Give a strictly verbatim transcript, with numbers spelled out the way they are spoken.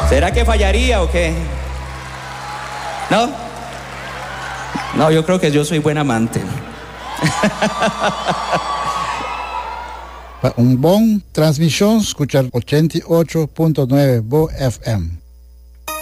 ¿Será que fallaría o qué? ¿No? No, yo creo que yo soy buen amante. Para un bom transmisión, escuchar ochenta y ocho punto nueve Bo F M.